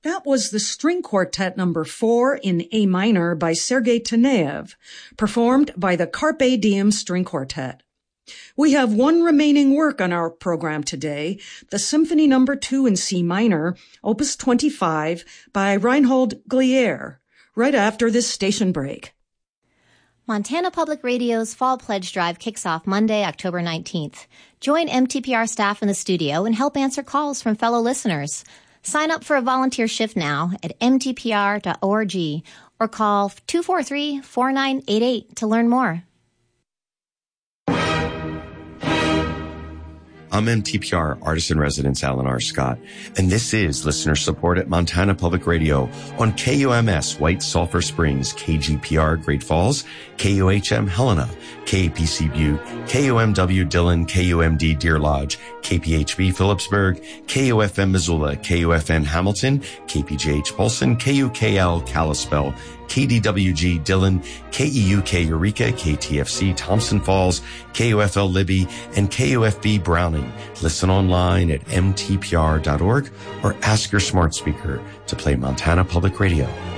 That was the String Quartet number 4 in A minor by Sergei Taneyev, performed by the Carpe Diem String Quartet. We have one remaining work on our program today, the Symphony number 2 in C minor, Opus 25 by Reinhold Glier, right after this station break. Montana Public Radio's Fall Pledge Drive kicks off Monday, October 19th. Join MTPR staff in the studio and help answer calls from fellow listeners. Sign up for a volunteer shift now at mtpr.org or call 243-4988 to learn more. I'm MTPR Artist-in-Residence Alan R. Scott, and this is listener support at Montana Public Radio on KUMS White Sulphur Springs, KGPR Great Falls, KUHM Helena, KAPC Butte, KUMW Dillon, KUMD Deer Lodge, KPHB Phillipsburg, KUFM Missoula, KUFN Hamilton, KPGH Polson, KUKL Kalispell, KDWG Dillon, KEUK Eureka, KTFC Thompson Falls, KUFL Libby, and KUFB Browning. Listen online at mtpr.org or ask your smart speaker to play Montana Public Radio.